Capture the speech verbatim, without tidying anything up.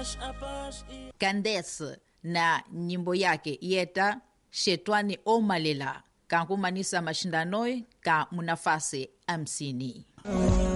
Candace na nyimbo yake yeta Shetwani Omalela kankumanisa mashindanoi ka munafasi hamsini.